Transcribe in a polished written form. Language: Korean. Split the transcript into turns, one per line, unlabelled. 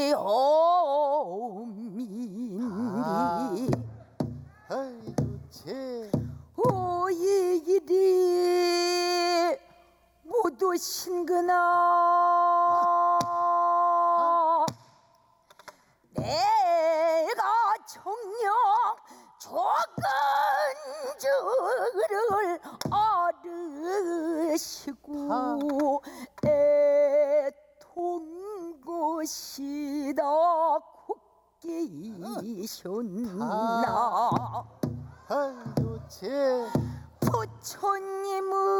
어민이
아유제
오이 일이 모두 신거나 내가 정녕 조근주를 아르시고 애통것이다 곱게이셨나
아유제
부처님은